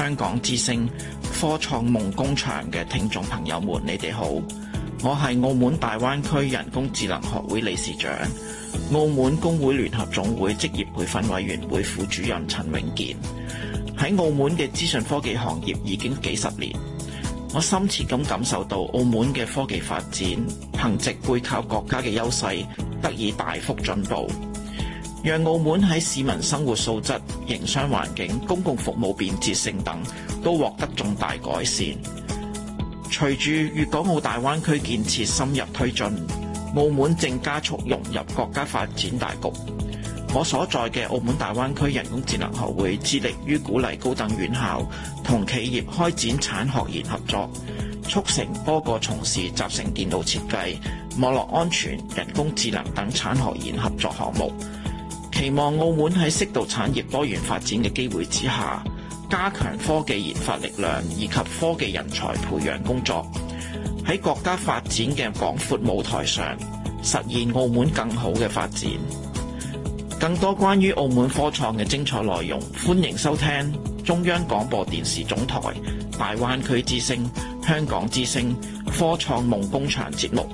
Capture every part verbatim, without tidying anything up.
香港之聲科創夢工場嘅聽眾朋友們，你哋好，我係澳門大灣區人工智能學會理事長、澳門工會聯合總會職業培訓委員會副主任陳永健。喺澳門嘅資訊科技行業已經幾十年，我深切咁感受到澳門嘅科技發展，憑藉背靠國家嘅優勢，得以大幅進步，讓澳門喺市民生活素質、營商環境、公共服務便捷性等都獲得重大改善。隨住粵港澳大灣區建設深入推進，澳門正加速融入國家發展大局。我所在嘅澳門大灣區人工智能學會致力於鼓勵高等院校同企業開展產學研合作，促成多個從事集成電腦設計、網絡安全、人工智能等產學研合作項目。期望澳門喺適度產業多元發展嘅機會之下，加強科技研發力量以及科技人才培養工作，喺國家發展嘅廣闊舞台上，實現澳門更好嘅發展。更多關於澳門科創嘅精彩內容，歡迎收聽中央廣播電視總台大灣區之聲、香港之聲科創夢工場節目。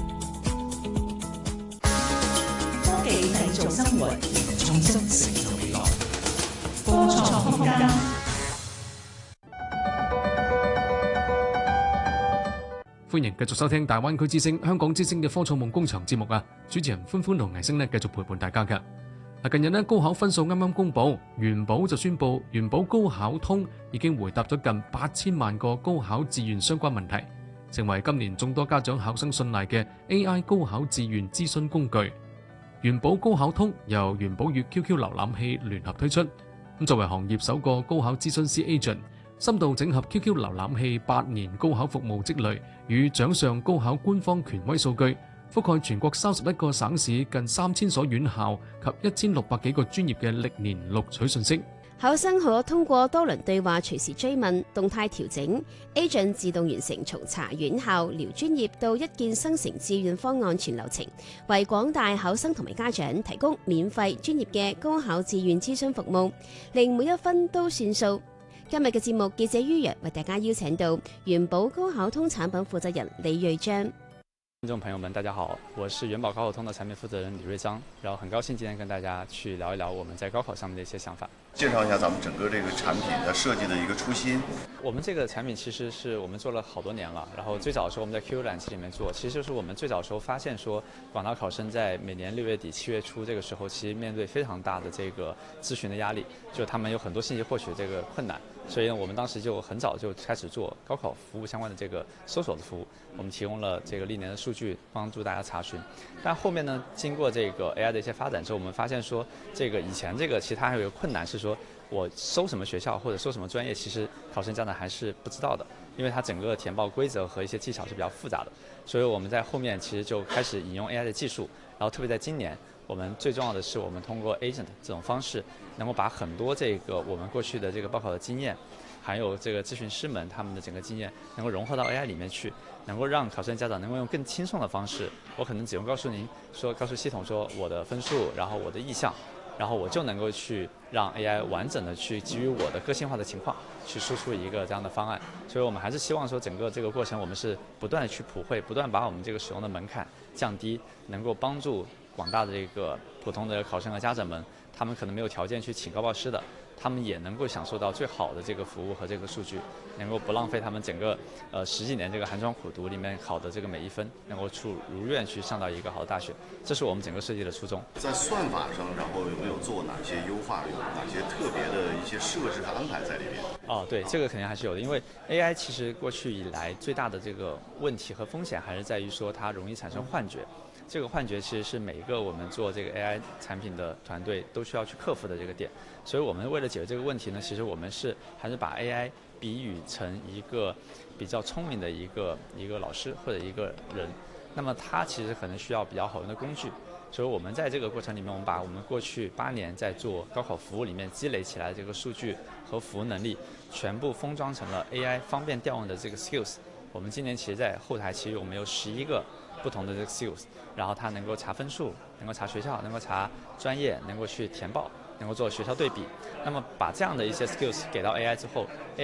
科技製造生活，創新成就未來。科創空間。 歡迎繼續收聽大灣區之聲、香港之聲嘅科創夢工場節目啊！主持人歡歡同倪聲呢，繼續陪伴大家嘅。近日呢，高考分數啱啱公佈，元寶就宣布元寶高考通已經回答咗近八千萬個高考志願相關問題，成為今年眾多家長考生信賴嘅 A I 高考志願諮詢工具。元寶高考通由元寶與 Q Q 瀏覽器聯合推出，咁作為行業首個高考諮詢師 agent， 深度整合 Q Q 瀏覽器八年高考服務積累與掌上高考官方權威數據，覆蓋全國三十一個省市近三千所院校及一千六百幾個專業嘅歷年錄取信息。 考生可通過多輪對話隨時追問、動態調整 ，agent 自動完成從查院校、聊專業到一鍵生成志願方案全流程，為廣大考生同埋家長提供免費專業嘅高考志願諮詢服務，令每一分都算數。今日嘅節目，記者于洋為大家邀請到元寶高考通產品負責人李瑞章。 聽眾朋友們，大家好，我是元寶高考通的產品負責人李瑞章，然後很高興今天跟大家去聊一聊我們在高考上面的一些想法。 介紹一下咱們整個這個產品的設計的一個初心。 我們這個產品其實是我們做了好多年了，然後最早的時候我們在 Q Q 覽器裡面做，其實就是我們最早的時候發現說，廣大考生在每年六月底七月初這個時候，其實面對非常大的這個諮詢的壓力，就他們有很多信息獲取這個困難，所以呢，我們當時就很早就開始做高考服務相關的這個搜索的服務，我們提供了這個歷年的數據，幫助大家查詢。但後面呢，經過這個 A I 的一些發展之後，我們發現說，這個以前這個其實它還有一個困難是說，我搜什麼學校或者搜什麼專業，其實考生家長還是不知道的，因為它整個填報規則和一些技巧是比較複雜的。所以我們在後面其實就開始引用 A I 的技術，然後特別在今年，我們最重要的是我們通過 agent 這種方式，能夠把很多這個我們過去的這個報考的經驗，還有這個諮詢師們他們的整個經驗，能夠融合到 A I 裡面去，能夠讓考生家長能夠用更輕鬆的方式，我可能只用告訴您說，告訴系統說我的分數，然後我的意向，然後我就能夠去讓 A I 完整的去基於我的個性化的情況去輸出一個這樣的方案。所以我們還是希望說整個這個過程我們是不斷的去普惠，不斷把我們這個使用的門檻降低，能夠幫助廣大的這個普通的考生和家長們，他們可能沒有條件去請高報師的，他們也能夠享受到最好的這個服務和這個數據，能夠不浪費他們整個呃十幾年這個寒窗苦讀裡面考的這個每一分，能夠出如願去上到一個好的大學，這是我們整個設計的初衷。 在算法上，然後有沒有做哪些優化，有哪些特別的一些設置和安排在裡面？ 哦，對，這個肯定還是有的，因為 A I 其實過去以來最大的這個問題和風險還是在於說它容易產生幻覺。這個幻覺其實是每一個我們做這個 A I 產品的團隊都需要去克服的這個點，所以我們為了解決這個問題呢，其實我們是還是把 A I 比喻成一個比較聰明的一個一個老師或者一個人，那麼他其實可能需要比較好用的工具，所以我們在這個過程裡面，我們把我們過去八年在做高考服務裡面積累起來的這個數據和服務能力，全部封裝成了 A I 方便調用的這個 skills。我們今年其實在後台其實我們有十一個不同的這個 skills， 然後它能夠查分數，能夠查學校，能夠查專業，能夠去填報，能夠做學校對比。那麼把這樣的一些 skills 給到 A I 之後，